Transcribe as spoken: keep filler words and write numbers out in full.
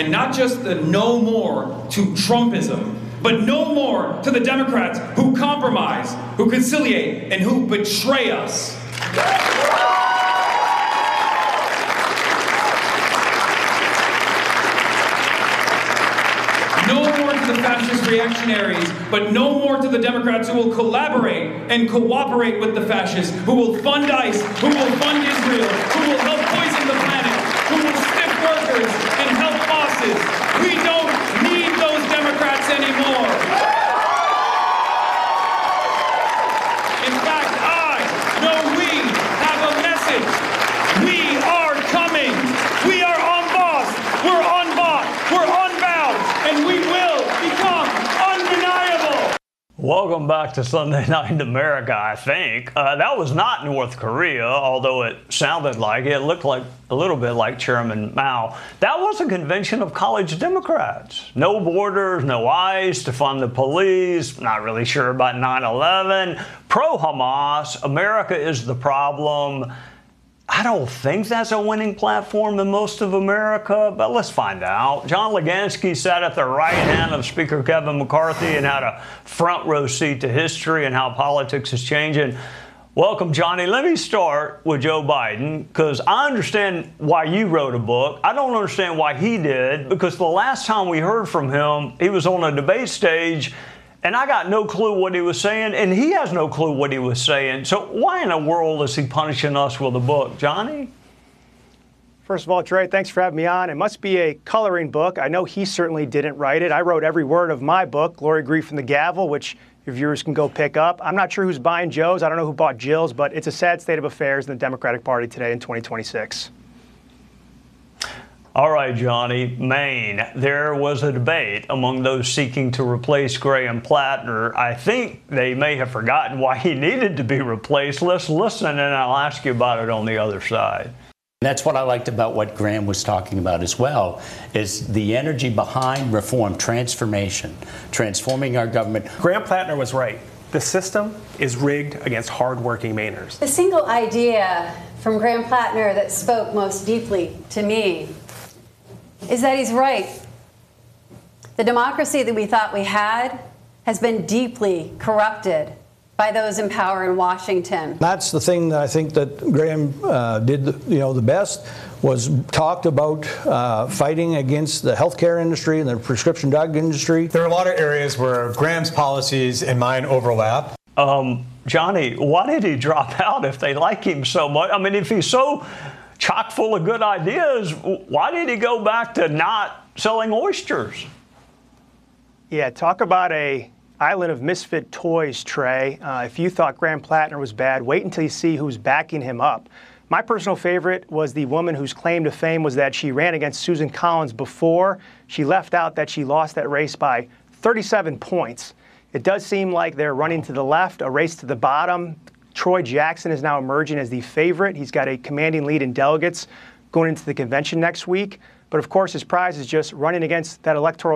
And not just the no more to Trumpism, but no more to the Democrats who compromise, who conciliate, and who betray us. No more to the fascist reactionaries, but no more to the Democrats who will collaborate and cooperate with the fascists, who will fund ICE, who will fund Israel, who will help poison the planet, who will stiff workers and help bosses. We don't need those Democrats anymore. In fact, I know we have a message. We are coming. We are on boss. We're on bot. We're unbound. And we will become undeniable. Welcome back to Sunday Night America, I think. Uh, that was not North Korea, although it sounded like it. It looked like a little bit like Chairman Mao. That was a convention of college Democrats. No borders, no ICE to fund the police, not really sure about nine eleven. Pro-Hamas, America is the problem. I don't think that's a winning platform in most of America, but let's find out. John Lugansky sat at the right hand of Speaker Kevin McCarthy and had a front row seat to history and how politics is changing. Welcome, Johnny. Let me start with Joe Biden, because I understand why you wrote a book. I don't understand why he did, because the last time we heard from him, he was on a debate stage, and I got no clue what he was saying, and he has no clue what he was saying. So why in the world is he punishing us with a book, Johnny? First of all, Trey, thanks for having me on. It must be a coloring book. I know he certainly didn't write it. I wrote every word of my book, Glory, Grief, and the Gavel, which your viewers can go pick up. I'm not sure who's buying Joe's. I don't know who bought Jill's, but it's a sad state of affairs in the Democratic Party today in twenty twenty-six. All right, Johnny, Maine, there was a debate among those seeking to replace Graham Plattner. I think they may have forgotten why he needed to be replaced. Let's listen, and I'll ask you about it on the other side. That's what I liked about what Graham was talking about as well, is the energy behind reform, transformation, transforming our government. Graham Plattner was right. The system is rigged against hardworking Mainers. The single idea from Graham Plattner that spoke most deeply to me is that he's right. The democracy that we thought we had has been deeply corrupted by those in power in Washington. That's the thing that I think that Graham uh, did, you know, the best, was talked about uh, fighting against the healthcare industry and the prescription drug industry. There are a lot of areas where Graham's policies and mine overlap. Um, Johnny, why did he drop out if they like him so much? I mean, if he's so chock full of good ideas, why did he go back to not selling oysters? Yeah, talk about a island of misfit toys, Trey. Uh, if you thought Graham Plattner was bad, wait until you see who's backing him up. My personal favorite was the woman whose claim to fame was that she ran against Susan Collins before. She left out that she lost that race by thirty-seven points. It does seem like they're running to the left, a race to the bottom. Troy Jackson is now emerging as the favorite. He's got a commanding lead in delegates going into the convention next week. But of course, his prize is just running against that electoral